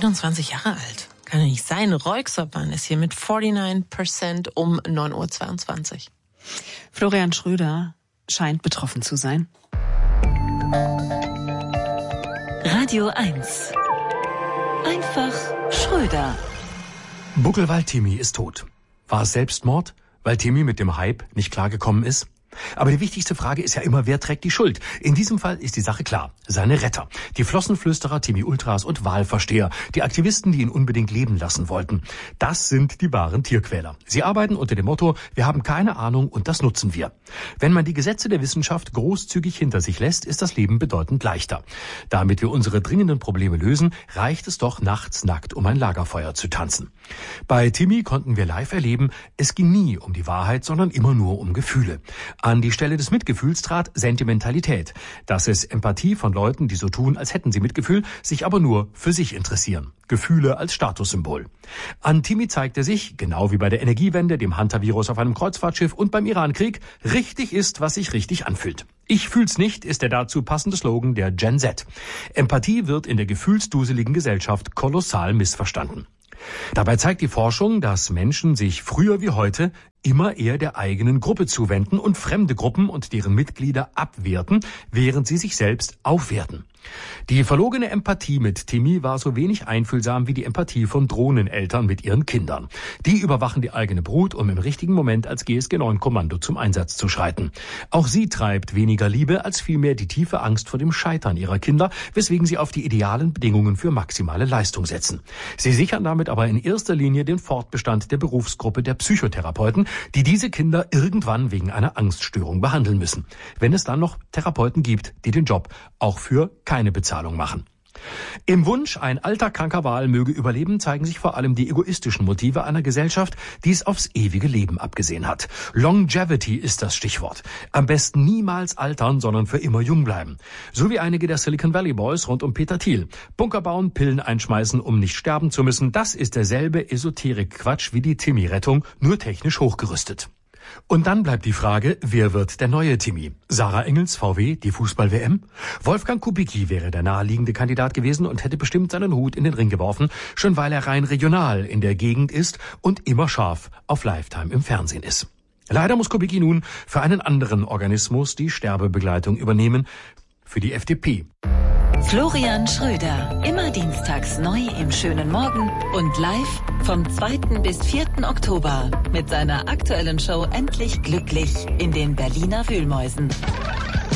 21 Jahre alt. Kann ja nicht sein. Royksoppan ist hier mit 49% um 9.22 Uhr. Florian Schröder scheint betroffen zu sein. Radio 1. Einfach Schröder. Buckelwald-Timmy ist tot. War es Selbstmord, weil Timmy mit dem Hype nicht klargekommen ist? Aber die wichtigste Frage ist ja immer, wer trägt die Schuld? In diesem Fall ist die Sache klar. Seine Retter. Die Flossenflüsterer, Timmy Ultras und Wahlversteher. Die Aktivisten, die ihn unbedingt leben lassen wollten. Das sind die wahren Tierquäler. Sie arbeiten unter dem Motto, wir haben keine Ahnung und das nutzen wir. Wenn man die Gesetze der Wissenschaft großzügig hinter sich lässt, ist das Leben bedeutend leichter. Damit wir unsere dringenden Probleme lösen, reicht es doch, nachts nackt um ein Lagerfeuer zu tanzen. Bei Timmy konnten wir live erleben, es ging nie um die Wahrheit, sondern immer nur um Gefühle. An die Stelle des Mitgefühls trat Sentimentalität. Das ist Empathie von Leuten, die so tun, als hätten sie Mitgefühl, sich aber nur für sich interessieren. Gefühle als Statussymbol. An Timmy zeigte sich, genau wie bei der Energiewende, dem Hantavirus auf einem Kreuzfahrtschiff und beim Irankrieg, richtig ist, was sich richtig anfühlt. Ich fühl's nicht, ist der dazu passende Slogan der Gen Z. Empathie wird in der gefühlsduseligen Gesellschaft kolossal missverstanden. Dabei zeigt die Forschung, dass Menschen sich früher wie heute immer eher der eigenen Gruppe zuwenden und fremde Gruppen und deren Mitglieder abwerten, während sie sich selbst aufwerten. Die verlogene Empathie mit Timmy war so wenig einfühlsam wie die Empathie von Drohneneltern mit ihren Kindern. Die überwachen die eigene Brut, um im richtigen Moment als GSG-9-Kommando zum Einsatz zu schreiten. Auch sie treibt weniger Liebe als vielmehr die tiefe Angst vor dem Scheitern ihrer Kinder, weswegen sie auf die idealen Bedingungen für maximale Leistung setzen. Sie sichern damit aber in erster Linie den Fortbestand der Berufsgruppe der Psychotherapeuten, die diese Kinder irgendwann wegen einer Angststörung behandeln müssen. Wenn es dann noch Therapeuten gibt, die den Job auch für keine Bezahlung machen. Im Wunsch, ein alter kranker Wal möge überleben, zeigen sich vor allem die egoistischen Motive einer Gesellschaft, die es aufs ewige Leben abgesehen hat. Longevity ist das Stichwort. Am besten niemals altern, sondern für immer jung bleiben. So wie einige der Silicon Valley Boys rund um Peter Thiel. Bunker bauen, Pillen einschmeißen, um nicht sterben zu müssen. Das ist derselbe Esoterik-Quatsch wie die Timmy-Rettung, nur technisch hochgerüstet. Und dann bleibt die Frage, wer wird der neue Timmy? Sarah Engels, VW, die Fußball-WM? Wolfgang Kubicki wäre der naheliegende Kandidat gewesen und hätte bestimmt seinen Hut in den Ring geworfen, schon weil er rein regional in der Gegend ist und immer scharf auf Lifetime im Fernsehen ist. Leider muss Kubicki nun für einen anderen Organismus die Sterbebegleitung übernehmen, für die FDP. Florian Schröder, immer dienstags neu im Schönen Morgen und live vom 2. bis 4. Oktober mit seiner aktuellen Show Endlich Glücklich in den Berliner Wühlmäusen.